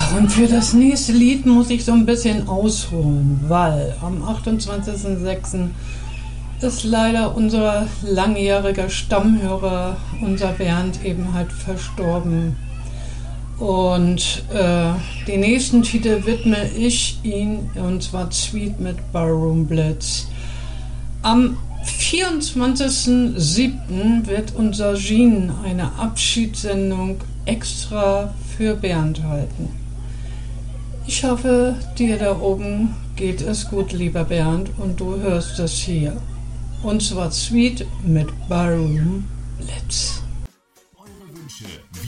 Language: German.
Und für das nächste Lied muss ich so ein bisschen ausholen, weil am 28.06. ist leider unser langjähriger Stammhörer, unser Bernd, eben halt verstorben. Und die nächsten Titel widme ich ihm, und zwar Sweet mit Ballroom Blitz. Am 24.07. wird unser Jean eine Abschiedssendung extra für Bernd halten. Ich hoffe, dir da oben geht es gut, lieber Bernd, und du hörst es hier. Und zwar Sweet mit Ballroom Blitz.